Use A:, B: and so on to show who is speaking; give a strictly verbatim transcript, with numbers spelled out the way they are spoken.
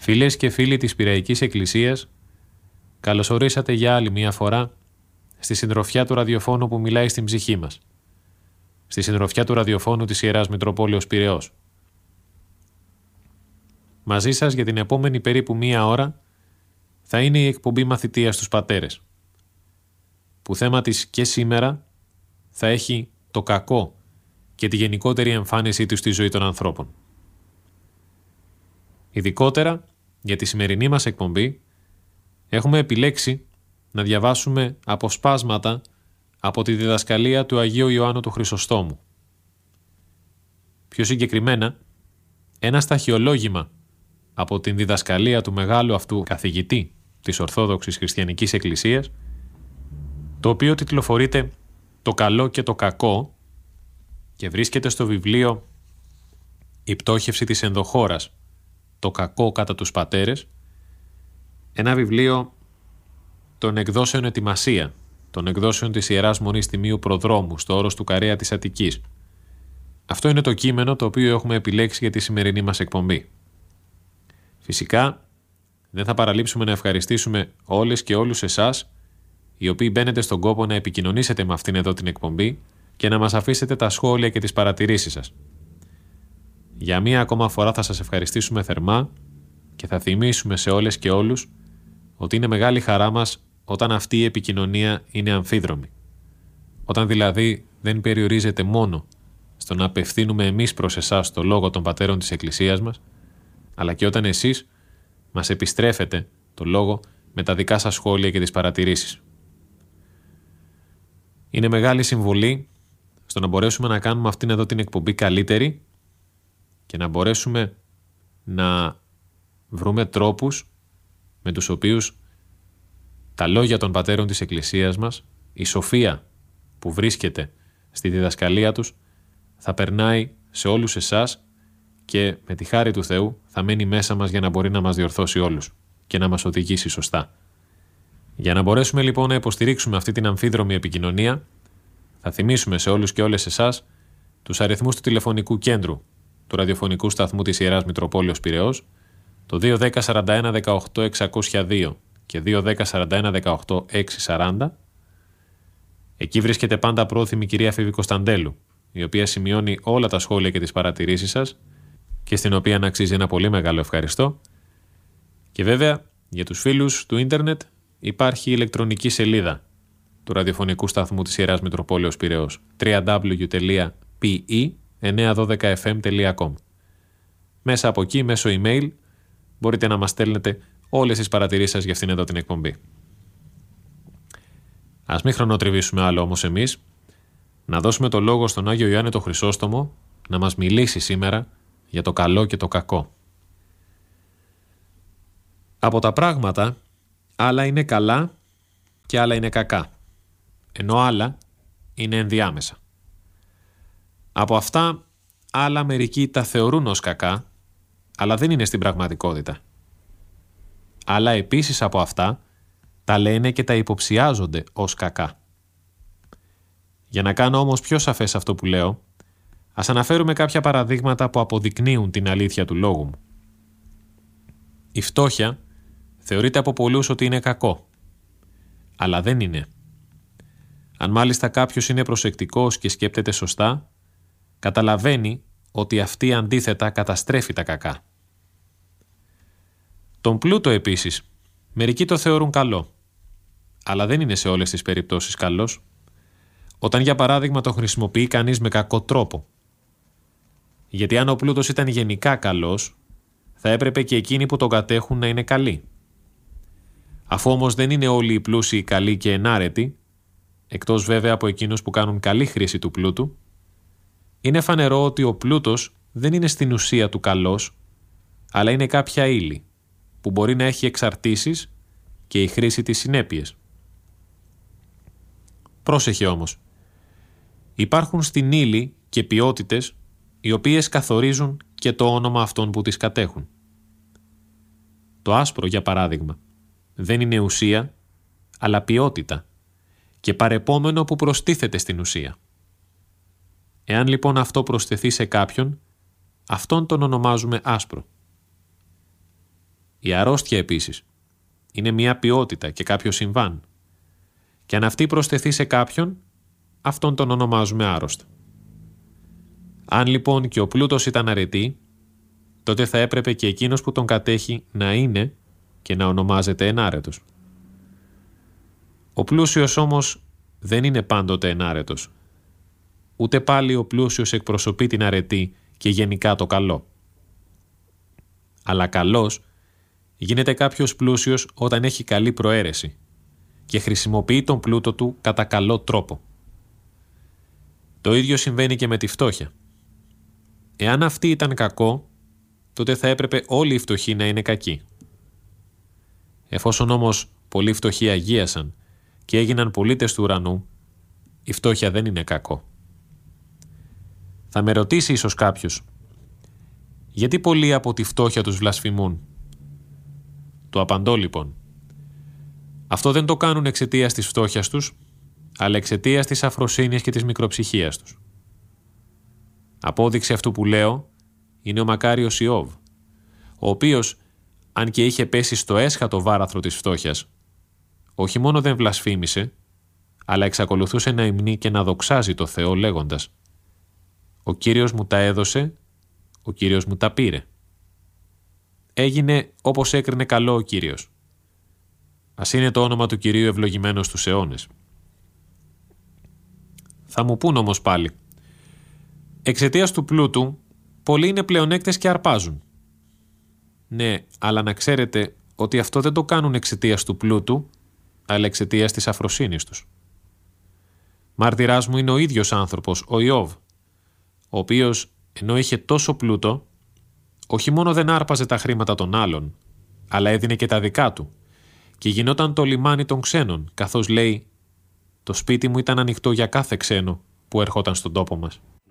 A: Φίλες και φίλοι της Πειραϊκής Εκκλησίας, καλωσορίσατε για άλλη μία φορά στη συντροφιά του ραδιοφώνου που μιλάει στην ψυχή μας. Στη συντροφιά του ραδιοφώνου της Ιεράς Μητροπόλεως Πειραιώς. Μαζί σας για την επόμενη περίπου μία ώρα θα είναι η εκπομπή Μαθητεία στους Πατέρες, που θέμα της και σήμερα θα έχει το κακό και τη γενικότερη εμφάνισή του στη ζωή των ανθρώπων. Ειδικότερα, για τη σημερινή μας εκπομπή, έχουμε επιλέξει να διαβάσουμε αποσπάσματα από τη διδασκαλία του Αγίου Ιωάννου του Χρυσοστόμου. Πιο συγκεκριμένα, ένα σταχυολόγημα από την διδασκαλία του μεγάλου αυτού καθηγητή της Ορθόδοξης Χριστιανικής Εκκλησίας, το οποίο τιτλοφορείται «Το καλό και το κακό» και βρίσκεται στο βιβλίο «Η πτώχευση της ενδοχώρας, το κακό κατά τους πατέρες», ένα βιβλίο των εκδόσεων Ετοιμασία, των εκδόσεων της Ιεράς Μονής Τιμίου Προδρόμου στο όρος του Καρέα της Αττικής. Αυτό είναι το κείμενο το οποίο έχουμε επιλέξει για τη σημερινή μας εκπομπή. Φυσικά, δεν θα παραλείψουμε να ευχαριστήσουμε όλες και όλους εσάς, οι οποίοι μπαίνετε στον κόπο να επικοινωνήσετε με αυτήν εδώ την εκπομπή και να μας αφήσετε τα σχόλια και τις παρατηρήσεις σας. Για μία ακόμα φορά θα σας ευχαριστήσουμε θερμά και θα θυμίσουμε σε όλες και όλους ότι είναι μεγάλη χαρά μας όταν αυτή η επικοινωνία είναι αμφίδρομη. Όταν δηλαδή δεν περιορίζεται μόνο στο να απευθύνουμε εμείς προς εσάς το λόγο των πατέρων της Εκκλησίας μας, αλλά και όταν εσείς μας επιστρέφετε το λόγο με τα δικά σας σχόλια και τις παρατηρήσεις. Είναι μεγάλη συμβολή στο να μπορέσουμε να κάνουμε αυτήν εδώ την εκπομπή καλύτερη και να μπορέσουμε να βρούμε τρόπους με τους οποίους τα λόγια των πατέρων της Εκκλησίας μας, η σοφία που βρίσκεται στη διδασκαλία τους, θα περνάει σε όλους εσάς και με τη χάρη του Θεού θα μένει μέσα μας για να μπορεί να μας διορθώσει όλους και να μας οδηγήσει σωστά. Για να μπορέσουμε λοιπόν να υποστηρίξουμε αυτή την αμφίδρομη επικοινωνία, θα θυμίσουμε σε όλους και όλες εσάς τους αριθμούς του τηλεφωνικού κέντρου του ραδιοφωνικού σταθμού της Ιεράς Μητροπόλεως Πειραιώς, το δύο ένα μηδέν σαράντα ένα δεκαοκτώ εξακόσια δύο και δύο ένα μηδέν σαράντα ένα δεκαοκτώ εξακόσια σαράντα. Εκεί βρίσκεται πάντα πρόθυμη η κυρία Φίβη Κωνσταντέλου, η οποία σημειώνει όλα τα σχόλια και τις παρατηρήσεις σας και στην οποία να αξίζει ένα πολύ μεγάλο ευχαριστώ. Και βέβαια, για τους φίλους του ίντερνετ υπάρχει η ηλεκτρονική σελίδα του ραδιοφωνικού σταθμού της Ιεράς Μητροπόλεως Πειραιώς, double-u double-u double-u τελεία πι ι εννιακόσια δώδεκα εφ εμ τελεία κομ. Μέσα από εκεί, μέσω email, μπορείτε να μας στέλνετε όλες τις παρατηρήσεις σας για αυτήν εδώ την εκπομπή. Ας μην χρονοτριβήσουμε άλλο όμως εμείς, να δώσουμε το λόγο στον Άγιο Ιωάννη το Χρυσόστομο να μας μιλήσει σήμερα για το καλό και το κακό. Από τα πράγματα, άλλα είναι καλά και άλλα είναι κακά, ενώ άλλα είναι ενδιάμεσα. Από αυτά, άλλα μερικοί τα θεωρούν ως κακά, αλλά δεν είναι στην πραγματικότητα. Άλλα επίσης από αυτά, τα λένε και τα υποψιάζονται ως κακά. Για να κάνω όμως πιο σαφές αυτό που λέω, ας αναφέρουμε κάποια παραδείγματα που αποδεικνύουν την αλήθεια του λόγου μου. Η φτώχεια θεωρείται από πολλούς ότι είναι κακό, αλλά δεν είναι. Αν μάλιστα κάποιος είναι προσεκτικός και σκέπτεται σωστά, καταλαβαίνει ότι αυτή αντίθετα καταστρέφει τα κακά. Τον πλούτο επίσης, μερικοί το θεωρούν καλό, αλλά δεν είναι σε όλες τις περιπτώσεις καλός, όταν για παράδειγμα το χρησιμοποιεί κανείς με κακό τρόπο. Γιατί αν ο πλούτος ήταν γενικά καλός, θα έπρεπε και εκείνοι που τον κατέχουν να είναι καλοί. Αφού όμως δεν είναι όλοι οι πλούσιοι καλοί και ενάρετοι, εκτός βέβαια από εκείνους που κάνουν καλή χρήση του πλούτου, είναι φανερό ότι ο πλούτος δεν είναι στην ουσία του καλός, αλλά είναι κάποια ύλη που μπορεί να έχει εξαρτήσεις και η χρήση της συνέπειες. Πρόσεχε όμως. Υπάρχουν στην ύλη και ποιότητες οι οποίες καθορίζουν και το όνομα αυτών που τις κατέχουν. Το άσπρο, για παράδειγμα, δεν είναι ουσία, αλλά ποιότητα και παρεπόμενο που προστίθεται στην ουσία. Εάν λοιπόν αυτό προσθεθεί σε κάποιον, αυτόν τον ονομάζουμε άσπρο. Η αρρώστια επίσης είναι μια ποιότητα και κάποιο συμβάν. Και αν αυτή προσθεθεί σε κάποιον, αυτόν τον ονομάζουμε άρρωστο. Αν λοιπόν και ο πλούτος ήταν αρετή, τότε θα έπρεπε και εκείνος που τον κατέχει να είναι και να ονομάζεται ενάρετος. Ο πλούσιος όμως δεν είναι πάντοτε ενάρετος. Ούτε πάλι ο πλούσιος εκπροσωπεί την αρετή και γενικά το καλό. Αλλά καλός γίνεται κάποιος πλούσιος όταν έχει καλή προαίρεση και χρησιμοποιεί τον πλούτο του κατά καλό τρόπο. Το ίδιο συμβαίνει και με τη φτώχεια. Εάν αυτή ήταν κακό, τότε θα έπρεπε όλοι οι φτωχοί να είναι κακοί. Εφόσον όμως πολλοί φτωχοί αγίασαν και έγιναν πολίτες του ουρανού, η φτώχεια δεν είναι κακό. Θα με ρωτήσει ίσως κάποιος, γιατί πολλοί από τη φτώχεια τους βλασφημούν? Το απαντώ λοιπόν. Αυτό δεν το κάνουν εξαιτίας της φτώχειας τους, αλλά εξαιτίας της αφροσύνης και της μικροψυχίας τους. Απόδειξη αυτού που λέω είναι ο μακάριος Ιώβ, ο οποίος, αν και είχε πέσει στο έσχατο βάραθρο της φτώχειας, όχι μόνο δεν βλασφήμισε, αλλά εξακολουθούσε να υμνεί και να δοξάζει το Θεό λέγοντας «Ο Κύριος μου τα έδωσε, ο Κύριος μου τα πήρε». Έγινε όπως έκρινε καλό ο Κύριος. Ας είναι το όνομα του Κυρίου ευλογημένο στους αιώνες. Θα μου πούν όμως πάλι, εξαιτίας του πλούτου, πολλοί είναι πλεονέκτες και αρπάζουν. Ναι, αλλά να ξέρετε ότι αυτό δεν το κάνουν εξαιτίας του πλούτου, αλλά εξαιτίας της αφροσύνης τους. Μάρτυράς μου είναι ο ίδιος άνθρωπος, ο Ιώβ, ο οποίος, ενώ είχε τόσο πλούτο, όχι μόνο δεν άρπαζε τα χρήματα των άλλων, αλλά έδινε και τα δικά του και γινόταν το λιμάνι των ξένων, καθώς λέει «Το σπίτι μου ήταν ανοιχτό για κάθε ξένο που ερχόταν στον τόπο μας».